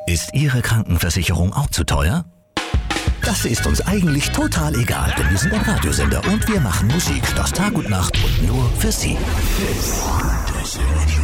Ist Ihre Krankenversicherung auch zu teuer? Das ist uns eigentlich total egal, denn wir sind ein Radiosender und wir machen Musik, das Tag und Nacht und nur für Sie. Das Radio.